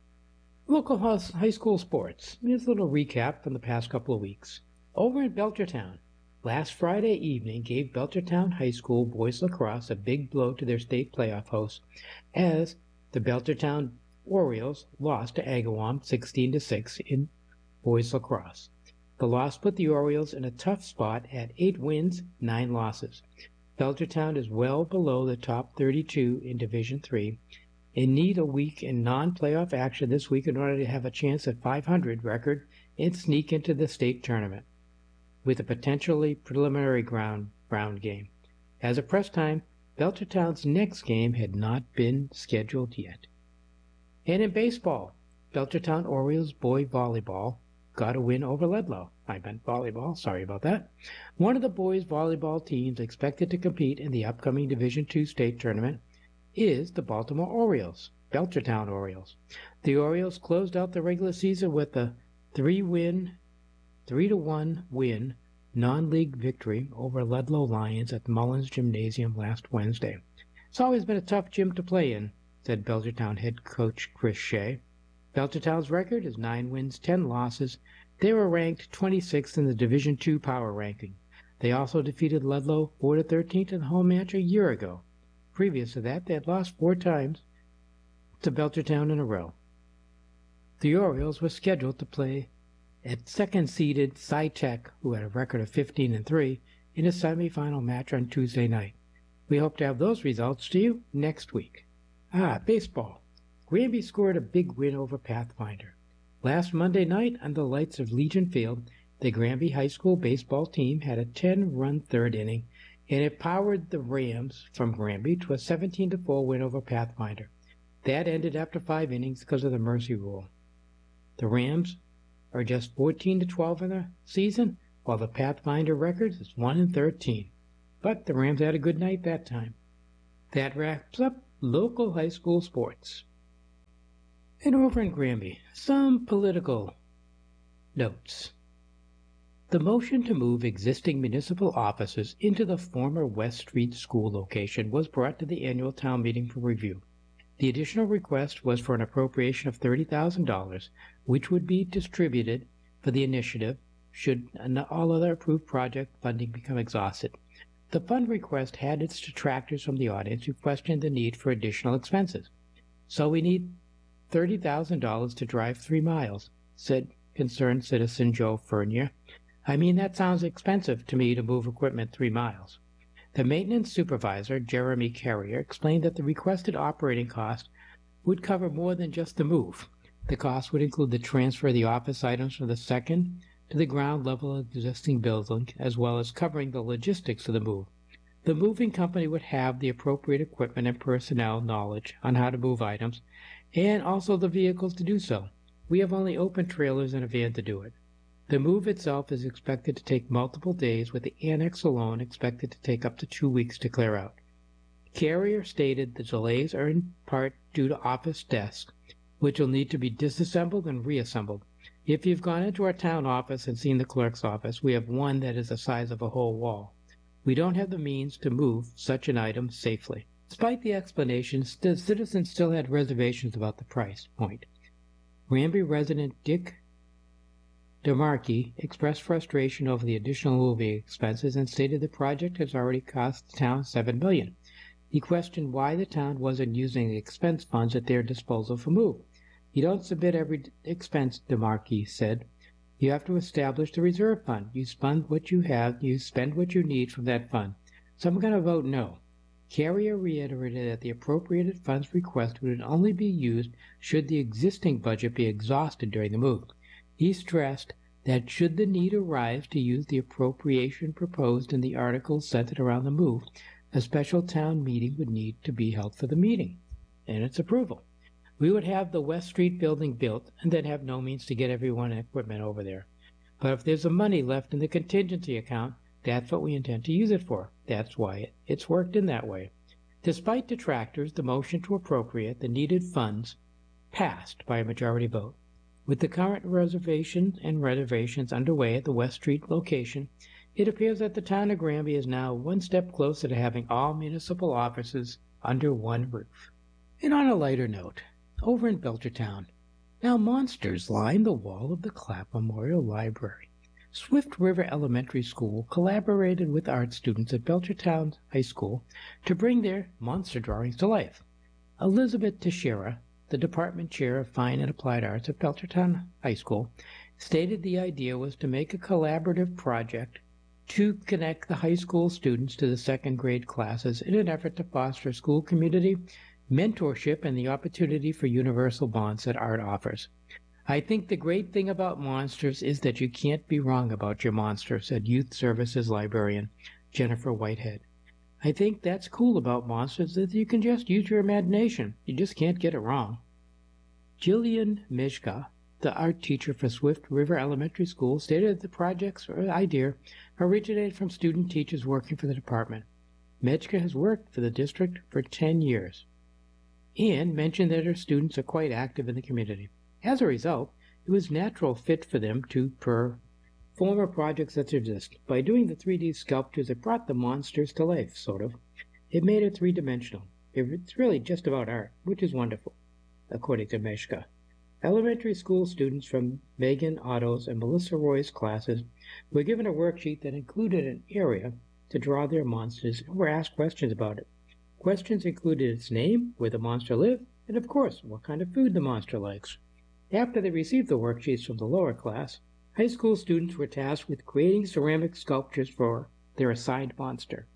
Local high school sports. Here's a little recap from the past couple of weeks. Over in Belchertown, last Friday evening gave Belchertown High School boys lacrosse a big blow to their state playoff hosts as the Belchertown Orioles lost to Agawam sixteen to six in boys lacrosse. The loss put the Orioles in a tough spot at eight wins, nine losses. Belchertown is well below the top thirty-two in Division three and need a week in non-playoff action this week in order to have a chance at five hundred record and sneak into the state tournament with a potentially preliminary ground round game. As of press time, Belchertown's next game had not been scheduled yet. And in baseball, Belchertown Orioles boy volleyball got a win over Ludlow. I meant volleyball, sorry about that. One of the boys' volleyball teams expected to compete in the upcoming Division two state tournament is the Baltimore Orioles, Belchertown Orioles. The Orioles closed out the regular season with a three-win, three to one win, non-league victory over Ludlow Lions at the Mullins Gymnasium last Wednesday. It's always been a tough gym to play in, said Belchertown head coach Chris Shea. Belchertown's record is nine wins, ten losses. They were ranked twenty-sixth in the Division two power ranking. They also defeated Ludlow four to thirteen in the home match a year ago. Previous to that, they had lost four times to Belchertown in a row. The Orioles were scheduled to play at second-seeded Cy-Tech, who had a record of fifteen and three, in a semifinal match on Tuesday night. We hope to have those results to you next week. Ah, baseball. Granby scored a big win over Pathfinder. Last Monday night, under the lights of Legion Field, the Granby High School baseball team had a ten-run third inning, and it powered the Rams from Granby to a seventeen to four win over Pathfinder. That ended after five innings because of the mercy rule. The Rams are just fourteen to twelve in the season, while the Pathfinder record is one and thirteen. But the Rams had a good night that time. That wraps up local high school sports. And over in Granby, some political notes. The motion to move existing municipal offices into the former West Street School location was brought to the annual town meeting for review. The additional request was for an appropriation of thirty thousand dollars, which would be distributed for the initiative should all other approved project funding become exhausted. The fund request had its detractors from the audience who questioned the need for additional expenses. So we need thirty thousand dollars to drive three miles, said concerned citizen Joe Fernier. I mean, that sounds expensive to me to move equipment three miles. The maintenance supervisor, Jeremy Carrier, explained that the requested operating cost would cover more than just the move. The cost would include the transfer of the office items from the second to the ground level of the existing building, as well as covering the logistics of the move. The moving company would have the appropriate equipment and personnel knowledge on how to move items, and also the vehicles to do so. We have only open trailers and a van to do it. The move itself is expected to take multiple days, with the annex alone expected to take up to two weeks to clear out. Carrier stated the delays are in part due to office desks, which will need to be disassembled and reassembled. If you've gone into our town office and seen the clerk's office, we have one that is the size of a whole wall. We don't have the means to move such an item safely. Despite the explanations, the citizens still had reservations about the price point. Granby resident Dick DeMarkey expressed frustration over the additional moving expenses and stated the project has already cost the town seven million dollars. He questioned why the town wasn't using the expense funds at their disposal for move. You don't submit every expense, DeMarkey said. You have to establish the reserve fund. You spend what you have, you spend what you need from that fund. So I'm going to vote no. Carrier reiterated that the appropriated funds request would only be used should the existing budget be exhausted during the move. He stressed that should the need arise to use the appropriation proposed in the articles centered around the move, a special town meeting would need to be held for the meeting and its approval. We would have the West Street building built and then have no means to get everyone and equipment over there. But if there's a money left in the contingency account, that's what we intend to use it for. That's why it's worked in that way. Despite detractors, the motion to appropriate the needed funds passed by a majority vote. With the current reservations and renovations underway at the West Street location, it appears that the town of Granby is now one step closer to having all municipal offices under one roof. And on a lighter note, over in Belchertown, now monsters line the wall of the Clapp Memorial Library. Swift River Elementary School collaborated with art students at Belchertown High School to bring their monster drawings to life. Elizabeth Teixeira, the department chair of Fine and Applied Arts at Belchertown High School, stated the idea was to make a collaborative project to connect the high school students to the second grade classes in an effort to foster school community, mentorship, and the opportunity for universal bonds that art offers. I think the great thing about monsters is that you can't be wrong about your monster, said Youth Services librarian Jennifer Whitehead. I think that's cool about monsters, that you can just use your imagination. You just can't get it wrong. Jillian Mishka, the art teacher for Swift River Elementary School, stated that the project's idea originated from student teachers working for the department. Mishka has worked for the district for ten years and mentioned that her students are quite active in the community. As a result, it was a natural fit for them to per former projects that exist. By doing the three D sculptures, it brought the monsters to life, sort of. It made it three-dimensional. It's really just about art, which is wonderful, according to Mishka. Elementary school students from Megan Otto's and Melissa Roy's classes were given a worksheet that included an area to draw their monsters and were asked questions about it. Questions included its name, where the monster lived, and of course, what kind of food the monster likes. After they received the worksheets from the lower class, high school students were tasked with creating ceramic sculptures for their assigned monster.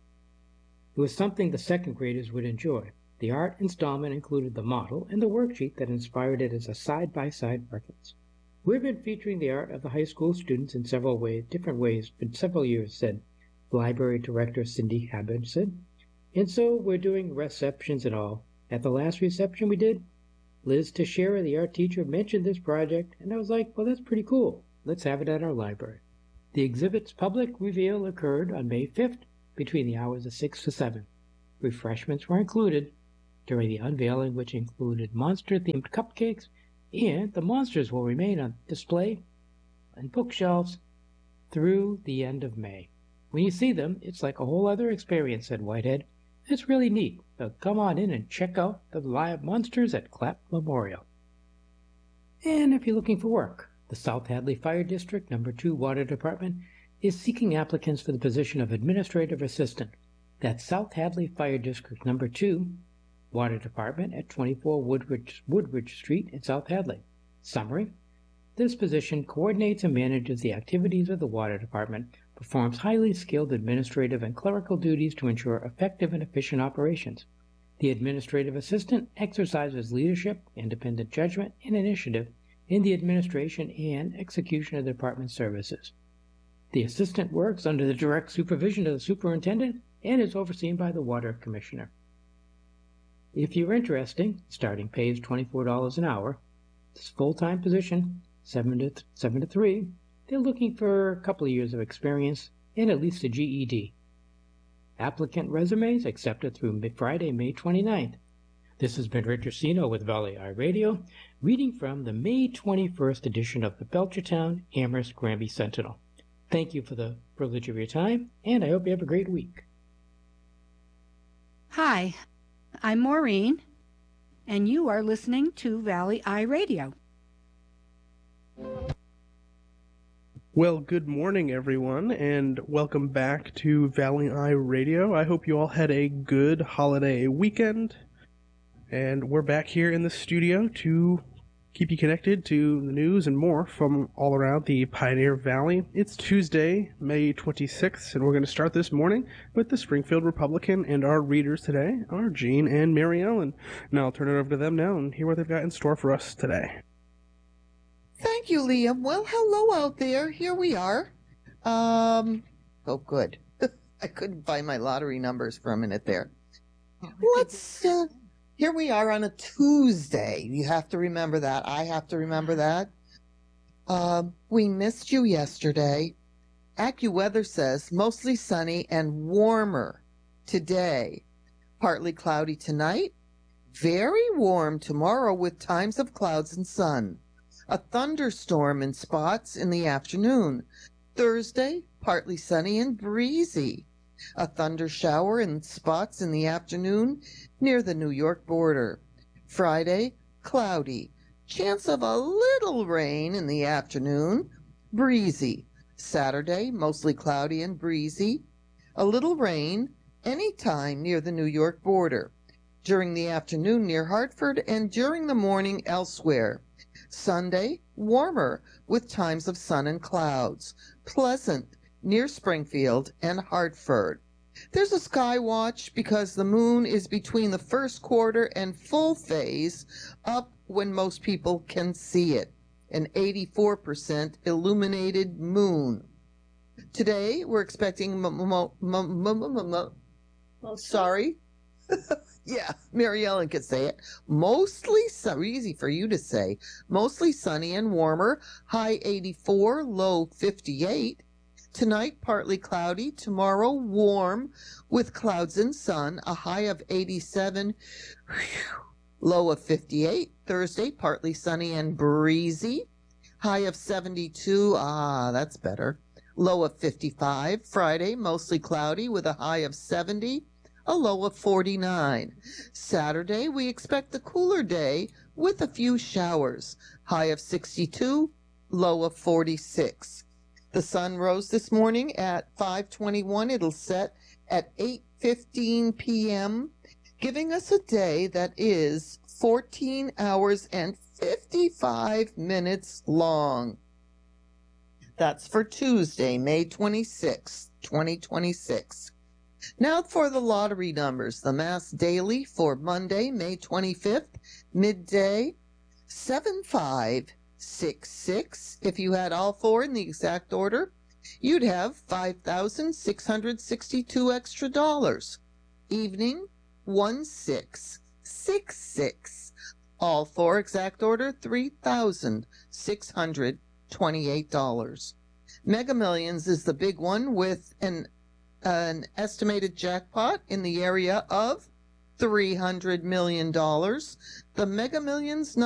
It was something the second graders would enjoy. The art installment included the model and the worksheet that inspired it as a side-by-side reference. We've been featuring the art of the high school students in several ways, different ways for several years, said Library Director Cindy Habbenson. And so we're doing receptions and all. At the last reception we did, Liz Teixeira, the art teacher, mentioned this project, and I was like, well, that's pretty cool. Let's have it at our library. The exhibit's public reveal occurred on May fifth between the hours of six to seven. Refreshments were included during the unveiling, which included monster-themed cupcakes, and the monsters will remain on display on bookshelves through the end of May. When you see them, it's like a whole other experience, said Whitehead. It's really neat, so come on in and check out the live monsters at Clapp Memorial. And if you're looking for work, the South Hadley Fire District Number two Water Department is seeking applicants for the position of Administrative Assistant. That's South Hadley Fire District Number two Water Department at twenty-four Woodridge, Woodridge Street in South Hadley. Summary: this position coordinates and manages the activities of the Water Department, performs highly skilled administrative and clerical duties to ensure effective and efficient operations. The administrative assistant exercises leadership, independent judgment, and initiative in the administration and execution of the department's services. The assistant works under the direct supervision of the superintendent and is overseen by the water commissioner. If you're interested, starting pay is twenty-four dollars an hour. This full-time position, seven to, seven to three. They're looking for a couple of years of experience and at least a G E D. Applicant resumes accepted through Friday, May twenty-ninth. This has been Richard Sino with Valley Eye Radio, reading from the May twenty-first edition of the Belchertown Amherst Granby Sentinel. Thank you for the privilege of your time, and I hope you have a great week. Hi, I'm Maureen, and you are listening to Valley Eye Radio. Well, good morning, everyone, and welcome back to Valley Eye Radio. I hope you all had a good holiday weekend, and we're back here in the studio to keep you connected to the news and more from all around the Pioneer Valley. It's Tuesday, May twenty-sixth, and we're going to start this morning with the Springfield Republican, and our readers today are Jean and Mary Ellen. Now I'll turn it over to them now and hear what they've got in store for us today. Thank you, Liam. Well, hello out there. Here we are. Um, oh, good. I couldn't find my lottery numbers for a minute there. Let's, uh, here we are on a Tuesday. You have to remember that. I have to remember that. Um, we missed you yesterday. AccuWeather says mostly sunny and warmer today. Partly cloudy tonight. Very warm tomorrow with times of clouds and sun. A thunderstorm in spots in the afternoon. Thursday, partly sunny and breezy. A thunder shower in spots in the afternoon near the New York border. Friday, cloudy. Chance of a little rain in the afternoon. Breezy. Saturday, mostly cloudy and breezy. A little rain anytime near the New York border. During the afternoon near Hartford and during the morning elsewhere. Sunday, warmer with times of sun and clouds. Pleasant near Springfield and Hartford. There's a sky watch because the moon is between the first quarter and full phase up when most people can see it. An eighty-four percent illuminated moon. Today, we're expecting mo- mo- mo- mo- mo- mo- mo- sorry. Yeah, Mary Ellen could say it. Mostly, so easy for you to say. Mostly sunny and warmer. High eighty-four, low fifty-eight. Tonight, partly cloudy. Tomorrow, warm with clouds and sun. A high of eighty-seven, low of fifty-eight. Thursday, partly sunny and breezy. High of seventy-two. Ah, that's better. Low of fifty-five. Friday, mostly cloudy with a high of seventy. A low of forty-nine. Saturday, we expect a cooler day with a few showers. High of sixty-two, low of forty-six. The sun rose this morning at five twenty-one. It'll set at eight fifteen p.m., giving us a day that is fourteen hours and fifty-five minutes long. That's for Tuesday, May twenty-sixth, twenty twenty-six. Now for the lottery numbers. The Mass Daily for Monday, May twenty-fifth, midday, seven five six six. If you had all four in the exact order, you'd have five thousand six hundred sixty-two extra dollars. Evening, one six six six. All for exact order three thousand six hundred twenty-eight dollars. Mega Millions is the big one with an an estimated jackpot in the area of three hundred million dollars. The Mega Millions